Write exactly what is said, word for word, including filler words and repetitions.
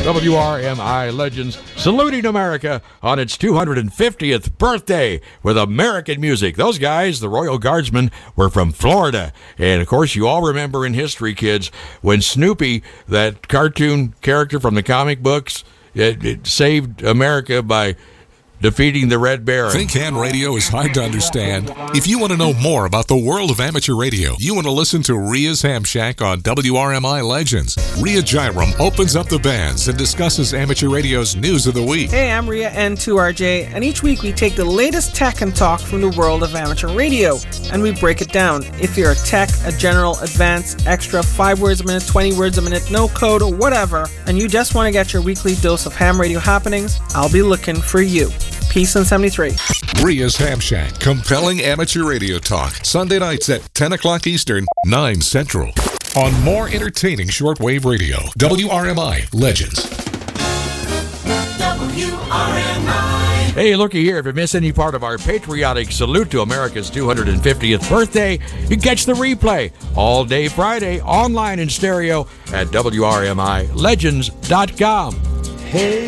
W R M I Legends, saluting America on its two hundred fiftieth birthday with American music. Those guys, the Royal Guardsmen, were from Florida. And, of course, you all remember in history, kids, when Snoopy, that cartoon character from the comic books, it, it saved America by defeating the Red Baron. Think Hand Radio is hard to understand? If you want to know more about the world of amateur radio, you want to listen to Ria's Ham Shack on W R M I Legends. Ria Jairam opens up the bands and discusses amateur radio's news of the week. Hey, I'm Ria N two R J, and each week we take the latest tech and talk from the world of amateur radio, and we break it down. If you're a tech, a general, advanced, extra, five words a minute, twenty words a minute, no code, or whatever, and you just want to get your weekly dose of ham radio happenings, I'll be looking for you. Peace and seventy-three. Ria's Ham Shack, compelling amateur radio talk. Sunday nights at ten o'clock Eastern, nine Central. On more entertaining shortwave radio, W R M I Legends. W R M I. Hey, looky here. If you miss any part of our patriotic salute to America's two hundred fiftieth birthday, you can catch the replay all day Friday, online and stereo at W R M I legends dot com. Hey.